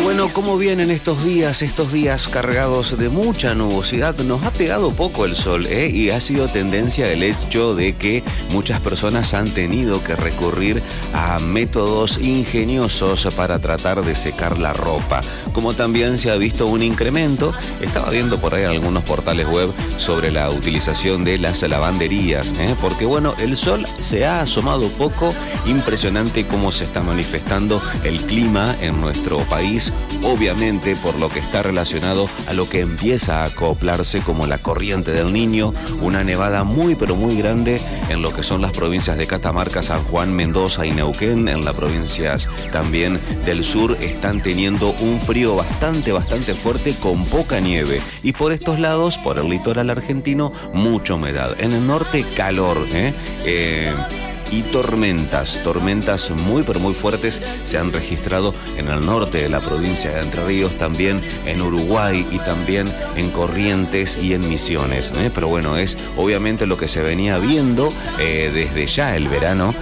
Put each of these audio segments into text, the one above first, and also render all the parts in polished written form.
bueno, ¿cómo vienen estos días? Estos días cargados de mucha nubosidad. Nos ha pegado poco el sol, y ha sido tendencia el hecho de que muchas personas han tenido que recurrir a métodos ingeniosos para tratar de secar la ropa. Como también se ha visto un incremento, estaba viendo por ahí algunos portales web sobre la utilización de las lavanderías, porque bueno, el sol se ha asomado poco. Impresionante cómo se está manifestando el clima en nuestro país, obviamente por lo que está relacionado a lo que empieza a acoplarse como la corriente del Niño, una nevada muy pero muy grande en lo que son las provincias de Catamarca, San Juan, Mendoza y Neuquén. En las provincias también del sur están teniendo un frío bastante fuerte con poca nieve, y por estos lados, por el litoral argentino, mucha humedad. En el norte, calor, y tormentas muy pero muy fuertes se han registrado en el norte de la provincia de Entre Ríos, también en Uruguay y también en Corrientes y en Misiones, pero bueno, es obviamente lo que se venía viendo desde ya el verano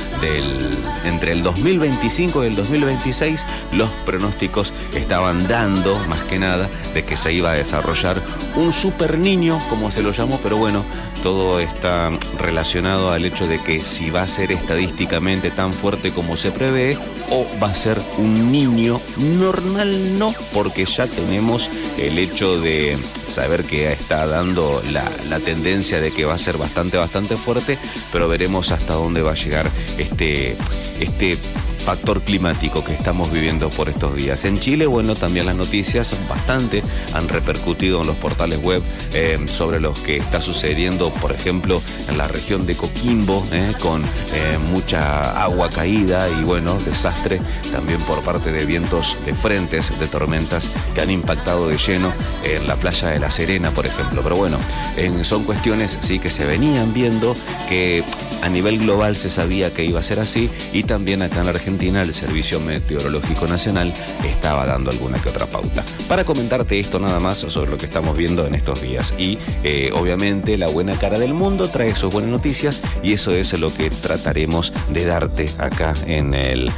entre el 2025 y el 2026. Los pronósticos estaban dando más que nada de que se iba a desarrollar un super niño, como se lo llamó, pero bueno, todo está relacionado al hecho de que si va a ser estadísticamente tan fuerte como se prevé o va a ser un niño normal. No, porque ya tenemos el hecho de saber que está dando la tendencia de que va a ser bastante fuerte, pero veremos hasta dónde va a llegar este factor climático que estamos viviendo por estos días. En Chile, bueno, también las noticias bastante han repercutido en los portales web sobre lo que está sucediendo, por ejemplo, en la región de Coquimbo, con mucha agua caída y bueno, desastre también por parte de vientos de frentes, de tormentas que han impactado de lleno en la playa de La Serena, por ejemplo. Pero bueno, son cuestiones sí que se venían viendo, que a nivel global se sabía que iba a ser así, y también acá en la Argentina el Servicio Meteorológico Nacional estaba dando alguna que otra pauta. Para comentarte esto nada más sobre lo que estamos viendo en estos días, y obviamente la buena cara del mundo trae sus buenas noticias, y eso es lo que trataremos de darte acá en el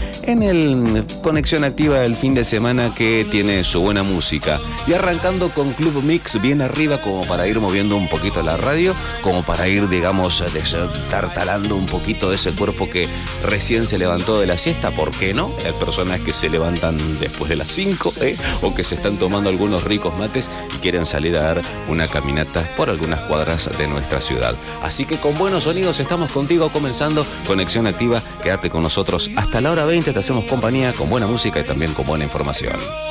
Conexión Activa del fin de semana, que tiene su buena música. Y arrancando con Club Mix bien arriba, como para ir moviendo un poquito la radio, como para ir, digamos, destartalando un poquito de ese cuerpo que recién se levantó de la siesta. ¿Por qué no? Hay personas que se levantan después de las 5, o que se están tomando algunos ricos mates y quieren salir a dar una caminata por algunas cuadras de nuestra ciudad. Así que con buenos sonidos estamos contigo, comenzando Conexión Activa. Quédate con nosotros hasta la hora 20, te hacemos compañía con buena música y también con buena información.